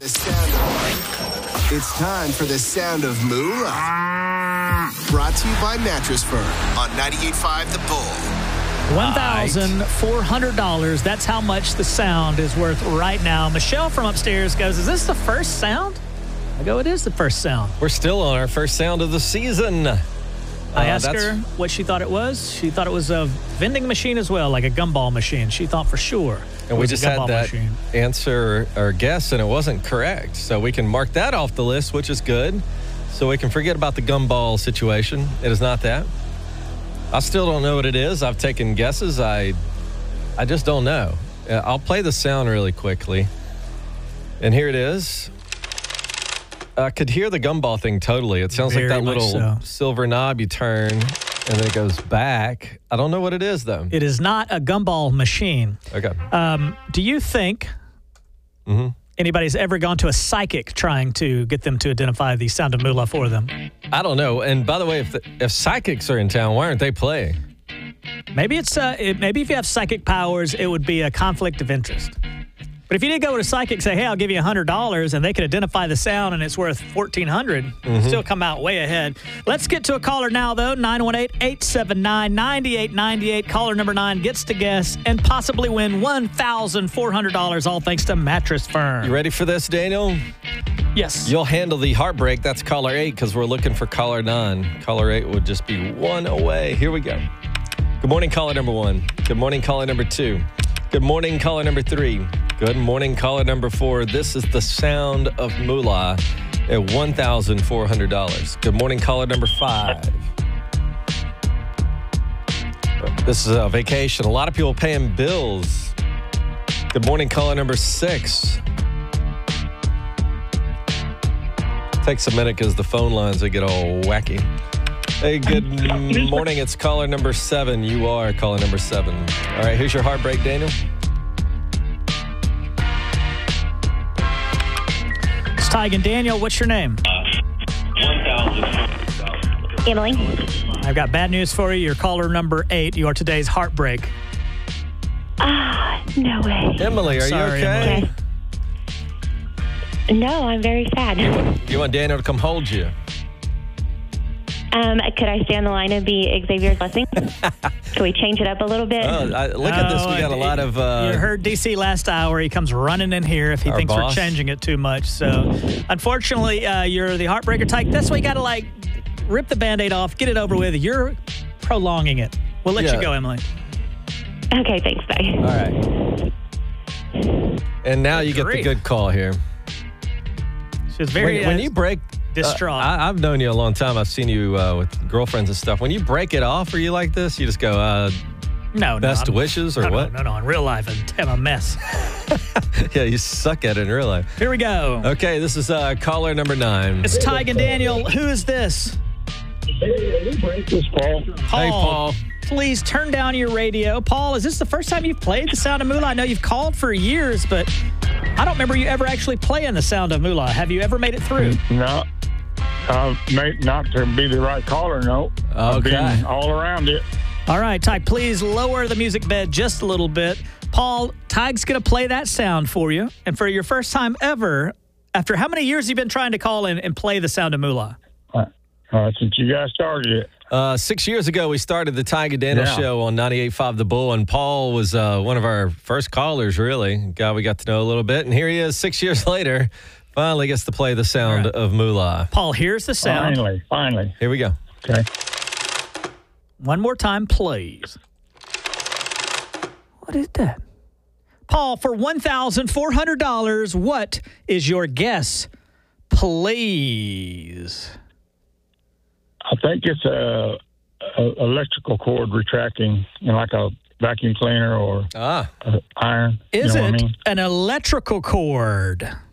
It's time for the sound of moolah. Brought to you by Mattress Firm on 98.5 The Bull. $1,400. That's how much the sound is worth right now. Michelle from upstairs goes, is this the first sound? I go, it is the first sound. We're still on our first sound of the season. I asked her what she thought it was. She thought it was a vending machine as well, like a gumball machine. She thought for sure. And we just had that answer or guess, and it wasn't correct. So we can mark that off the list, which is good. So we can forget about the gumball situation. It is not that. I still don't know what it is. I've taken guesses. I just don't know. I'll play the sound really quickly. And here it is. I could hear the gumball thing totally. It sounds like that little silver knob you turn, and then it goes back. I don't know what it is, though. It is not a gumball machine. Okay. Do you think anybody's ever gone to a psychic trying to get them to identify the sound of moolah for them? I don't know. And by the way, if psychics are in town, why aren't they playing? Maybe it's maybe if you have psychic powers, it would be a conflict of interest. But if you did go to a psychic, say, hey, I'll give you $100, and they could identify the sound, and it's worth $1,400, still come out way ahead. Let's get to a caller now, though. 918-879-9898. Caller number 9 gets to guess and possibly win $1,400, all thanks to Mattress Firm. You ready for this, Daniel? Yes. You'll handle the heartbreak. That's caller 8 because we're looking for caller 9. Caller 8 would just be one away. Here we go. Good morning, caller number 1. Good morning, caller number 2. Good morning, caller number 3. Good morning, caller number 4. This is the sound of moolah at $1,400. Good morning, caller number 5. This is a vacation. A lot of people paying bills. Good morning, caller number 6. Takes a minute because the phone lines, they get all wacky. Hey, good morning. It's caller number 7. You are caller number 7. All right, here's your heartbreak, Daniel. It's Tig and Daniel. What's your name? Emily. I've got bad news for you. You're caller number 8. You are today's heartbreak. No way. Emily, are you okay? Okay. No, I'm very sad. You want Daniel to come hold you? Could I stay on the line and be Xavier's blessing? Can we change it up a little bit? Look at this. We got a lot of... you heard DC last hour. He comes running in here if he thinks we're changing it too much. So, unfortunately, you're the heartbreaker type. That's why you got to, rip the Band-Aid off, get it over with. You're prolonging it. We'll let you go, Emily. Okay, thanks. Bye. All right. And now you get the good call here. She was very... When you break... distraught. I've known you a long time. I've seen you with girlfriends and stuff. When you break it off, are you like this? You just go, best wishes or what? No. In real life, I'm a mess. Yeah, you suck at it in real life. Here we go. Okay, this is caller number 9. It's Tig and Daniel. Who is this? It's Paul. Hey, Paul. Please turn down your radio. Paul, is this the first time you've played the sound of moolah? I know you've called for years, but I don't remember you ever actually playing the sound of moolah. Have you ever made it through? No. Not to be the right caller, no. Okay. I've been all around it. All right, Tig, please lower the music bed just a little bit. Paul, Tig's going to play that sound for you. And for your first time ever, after how many years have you been trying to call in and play the sound of moolah? Since you guys started it. 6 years ago, we started the Tig and Daniel show on 98.5 The Bull, and Paul was one of our first callers, really. Guy we got to know a little bit. And here he is 6 years later, finally gets to play the sound of moolah. Paul, here's the sound. Finally. Here we go. Okay. One more time, please. What is that? Paul, for $1,400, what is your guess, please? I think it's a electrical cord retracting, like a vacuum cleaner or iron. Is it an electrical cord?